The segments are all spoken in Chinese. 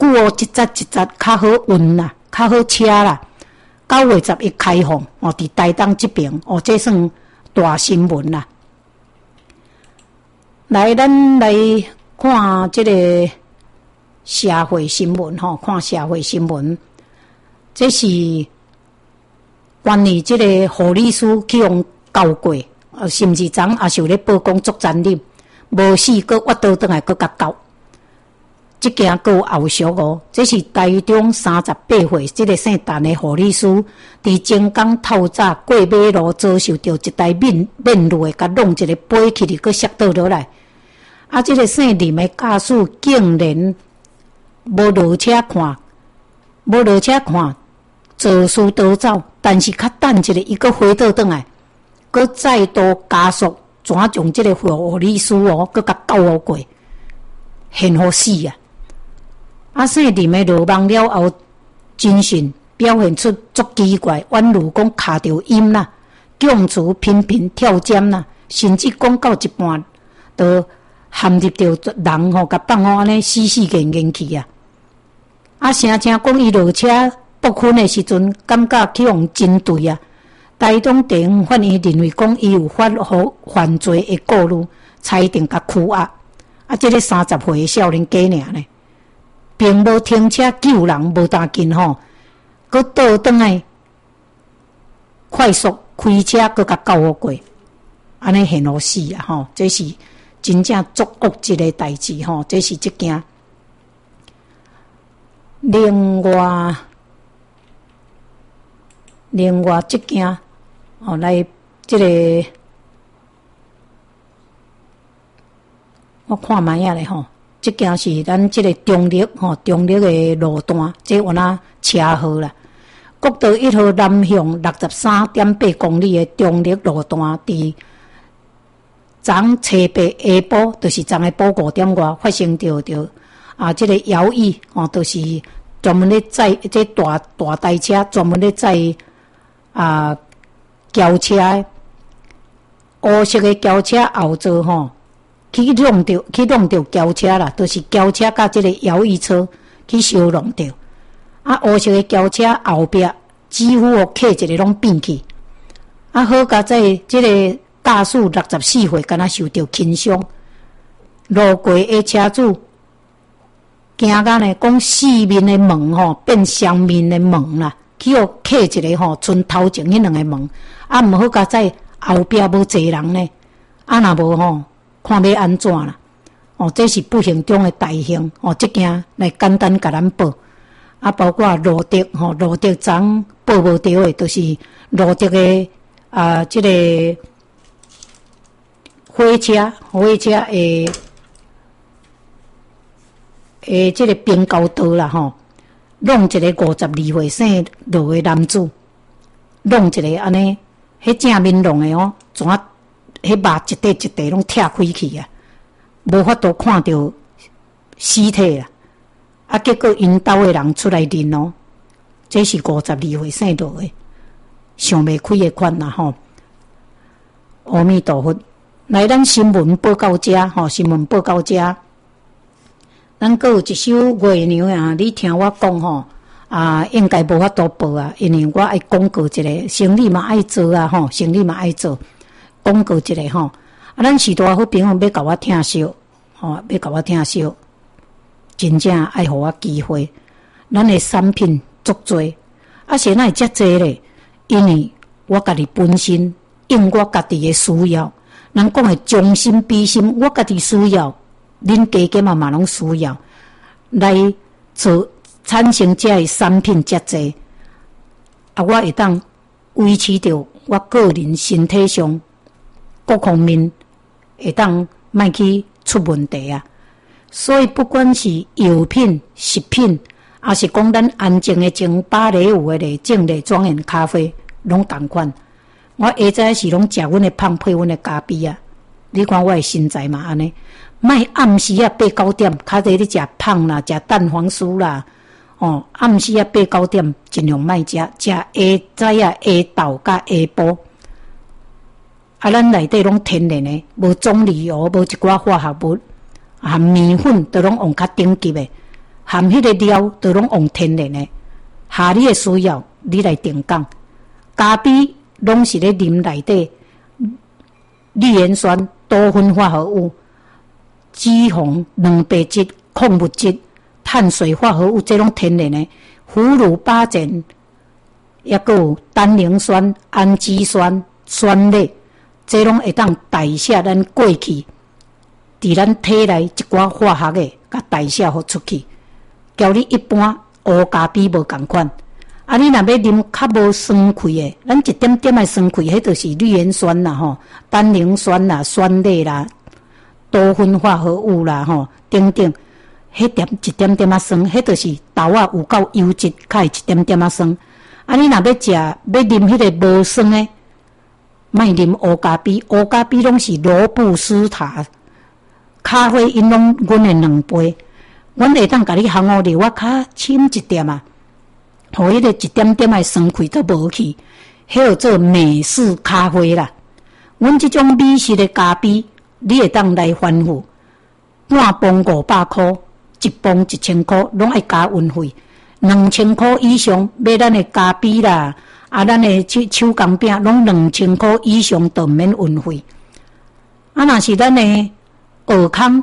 哦，一节一节较好运啦，较好车啦。9月11开放哦，伫台东这边哦，这算大新闻啦。来，咱来看这个社会新闻吼，看社会新闻，这是关于这个护理师去用告过，甚至昨也是有咧报工作责任，无死搁挖倒转来搁甲告。这件还有后续哦，这是台中38岁这个姓陈的护理师，伫前港透早过马路遭受到一台面路的甲弄一个飞起哩，搁摔倒落来。啊，这个姓林的驾驶竟然无落车看，肇事逃走，但是较等一下，伊搁回倒转来，搁再度加速，转将这个护理师哦，搁甲告好过，幸好死啊！啊，姓林的落网了后，精神表现出足奇怪，宛如讲卡着音啦，讲词频频跳针啦，甚至讲到一半，都陷入着人吼，甲放安尼死硬去啊！啊，声称讲伊落车不分的时阵，感觉去用针对啊。台中地方法院认为讲伊有犯罪的顾虑，裁定甲拘押。啊，这个30岁的少年家尔呢，并无停车救人，无打紧吼，佮倒转来快速开车，佮甲告好过，安尼很好死啊！吼，这是真正足恶一个代志吼，这是这件。另外这件哦，来这个我看卖啊咧吼，这件是咱这个中立的路段，这我那车号啦。国道1号南向63.8公里的中立路段，伫昨初八下晡，就是昨个晡5点外发生着这个摇椅哦，就是专门咧载这大台车，专门咧载轿车的黑色的轿车后座吼，去弄着轿车啦，就是轿车甲这个摇椅车去相弄着。啊，黑色的轿车后壁几乎客一个拢变去。啊，好佳在这个驾驶64岁，敢若受到轻伤。路过的车主惊到呢，讲四面的门吼变双面的门啦，去互客一个吼，剩头前迄2个门。啊，毋好佳在后壁无坐人呢，啊，若无吼，看要安怎啦？哦，这是不幸中的大幸哦，这件来简单甲咱报。啊，包括路德吼，路德昨报无着的，就是路德的这个火车这个平交道啦吼，弄一个52岁姓罗的男子，弄一个安尼，迄正面弄的哦，怎迄肉一块一块拢拆开去啊，无法度看到尸体啊。啊，结果因兜的人出来认哦，这是52岁姓罗的，想袂开的款啦吼。阿弥陀佛，来咱新闻报到这吼，新闻报到这，咱阁有一首月娘啊，你听我讲吼应该无法度报啊，因为我爱广告一个，生理嘛爱做啊吼，生理嘛爱做，广告一个吼。啊，咱许多好朋友要甲我听烧吼，要甲我听烧。真正爱互我机会，咱的产品足多，啊，是哪会遮多咧？因为我家己本身应我家己的需要，人讲的将心比心，我家己需要，恁家家嘛拢需要，来做产生遮的产品遮多，啊，我会当维持着我个人身体上各方面会当莫去出问题啊。所以不管是药品、食品，还是讲咱安静的种芭蕾舞的类种类庄园咖啡，拢同款。我下早是拢食阮的芳配阮的咖啡啊。你看我的身材嘛安尼，莫暗时啊8、9点，较侪咧食芳啦，食蛋黄酥啦。哦，暗时啊8、9点尽量莫食，食下早啊下豆甲下晡。啊，咱内底拢天然的，无棕榈油，无一寡化学物。含面粉都拢用较顶级的， 含迄个料都拢用天然的，下你的需要你来定讲。咖啡拢是咧啉内底绿盐酸、多酚化合物、脂肪、蛋白质、矿物质、碳水化合物，这种天然的，胡鲁巴碱，也个有单宁酸、氨基酸、酸类，这种会当代谢咱过去伫咱体内一寡化学的，甲代谢互出去，交你一般乌咖啡无共款。啊，你若要啉较无酸气的，咱一点点的酸气，迄就是绿盐酸啦、吼，单宁酸啦、酸类啦、多酚化合物啦、吼，等等，迄点一点点啊酸，迄就是豆啊有够优质，较会一点点啊酸。啊，你若要食要啉迄个无酸的，莫啉乌咖啡，乌咖啡拢是罗布斯塔，咖啡因拢阮的2倍，阮会当甲你烘好哩，我较深一点啊。互迄个一点点的酸气都无去，迄叫做美式咖啡啦。阮即种美式的咖啡，你会当来吩咐，半磅500块，一磅1000块，拢爱加运费。2000块以上买咱的咖啡啦，啊，咱的手工饼拢2000块以上都免运费。啊，若是咱的鹅康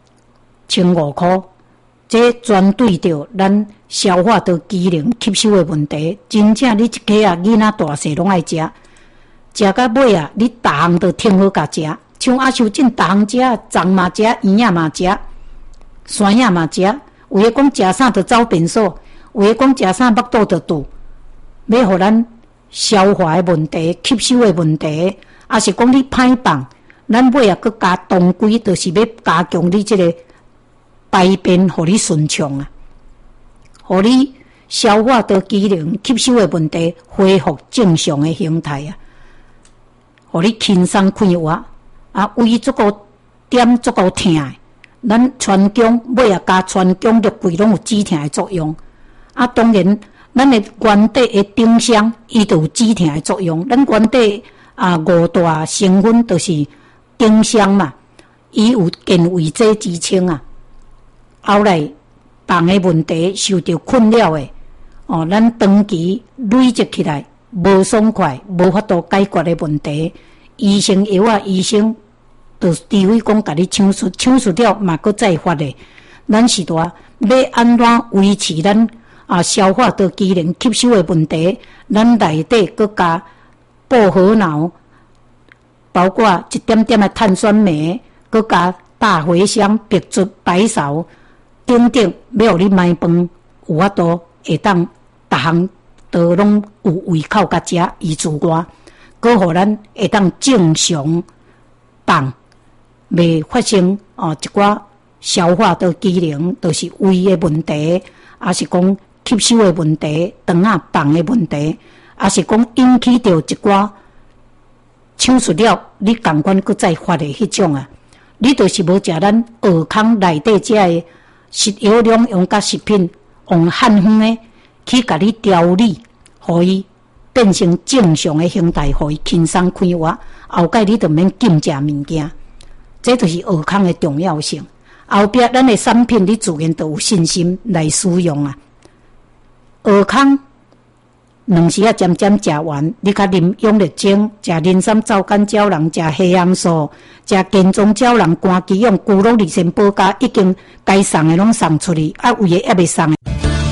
，1500块。这专对着咱消化道机能吸收的问题，真正你一家啊囡仔大细拢爱食，食到尾啊，你逐项都挺好甲食，像阿秀珍逐项食，粽嘛食，圆仔嘛食，酸仔嘛食，有诶讲食啥就走便所，有诶讲食啥腹肚就肚，要互咱消化的问题、吸收的问题，啊是讲你歹放，咱尾啊佮加当归，就是要加强你这个。排便互你顺畅啊，互你消化道机能吸收的问题恢复正常的形态啊，互你轻松快活啊，胃足够点足够疼的，咱川芎尾啊加川芎绿桂拢有止疼的作用啊。当然，咱的原底的丁香伊就有止疼的作用。咱原底啊5大成分都是丁香嘛，伊有健胃剂之称啊。后来放的问题受到困扰的，哦，咱长期累积起来无爽快，无法度解决的问题，医生药啊，医生就除非讲甲你手术，手术了嘛，搁再发的。咱是要安怎维持咱消化道机能吸收的问题？咱内底搁加薄荷脑，包括一点点的碳酸镁，搁加大茴香、白术、白芍。等等，要互你买饭有法度会当逐项都拢有胃口甲食，以自外，搁互咱会当正常放，袂发生一寡消化道机能，就是胃的问题，还是讲吸收的问题、肠啊放的问题，还是讲引起到一寡手术了，你共款搁再发的迄种啊，你就是无食咱健康内底这的。食药两用甲食品，用汉方的去甲你调理，互伊变成正常的形态，互伊轻松快活。后盖你就免禁食物件，这就是健康的重要性。后壁咱的产品，你自然都有信心来使用啊。健康2时啊，渐渐食完，你甲啉养力精，食磷酸皂苷胶囊，食黑杨素，食健壮胶囊，肝肌用骨碌利肾保加，已经该送的拢送出去，啊，有的还未送的。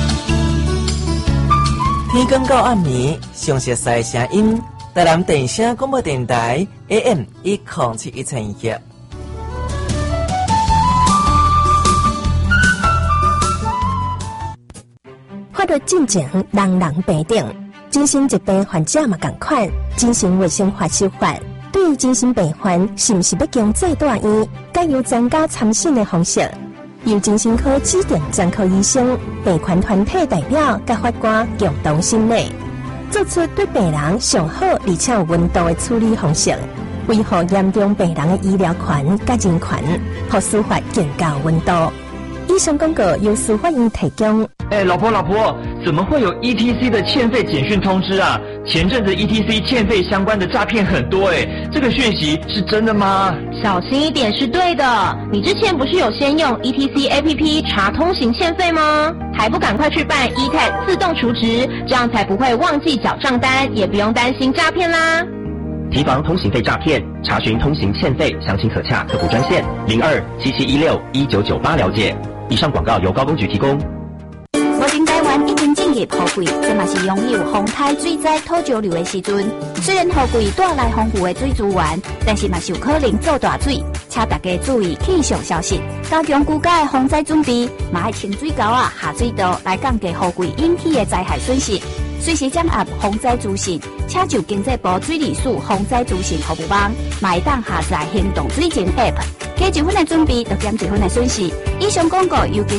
天光到暗暝，详细赛声音，台南电声广播电台 AM 10712。 法律进前，人人平等。精神疾病患者嘛同款，精神卫生法修法。对于精神病患，是不是要经再大医？该由专家参审的方式，由精神科指定专科医生、病患团体代表甲法官共同审理，做出对病人上好而且有温度的处理方式，维护严重病人的医疗权甲人权，互司法更加有温度。以上广告由司法院提供。 老婆，怎么会有 ETC 的欠费简讯通知啊？前阵子 ETC 欠费相关的诈骗很多这个讯息是真的吗？ 小心一点是对的。你之前不是有先用 ETC APP 查通行欠费吗？还不赶快去办 eTag 自动储值，这样才不会忘记缴账单，也不用担心诈骗啦。 提防通行费诈骗，查询通行欠费，详情可洽客服专线0277161998了解。以上广告由高工局提供。 目前台湾已经进入雨季，这嘛是拥有风台水灾土石流的时阵。虽然雨季带来丰富的水资源，但是嘛是有可能做大水，请大家注意气象消息，加强居家的防灾准备，嘛要清水沟啊、下水道来降低雨季引起的灾害损失。随时掌握防灾资讯，请就经济部水利署防灾资讯服务网，嘛会当下载行动水情 App， 加一分的准备，就减一分的损失。以上广告由